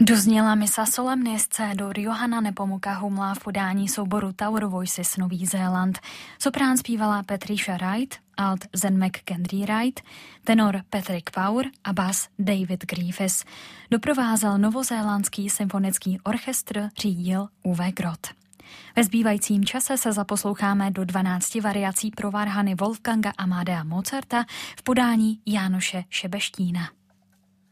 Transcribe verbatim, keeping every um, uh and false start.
Dozněla misa solemnis C-dur Johana Nepomuka Humla v podání souboru Tower Voices Nový Zéland. Soprán zpívala Patricia Wright, alt Zen McKendry Wright, tenor Patrick Power a bas David Griffiths. Doprovázel novozélandský symfonický orchestr, řídil Uwe Groth. Ve zbývajícím čase se zaposloucháme do dvanácti variací pro varhany Wolfganga Amadea Mozarta v podání Jánoše Šebeštína.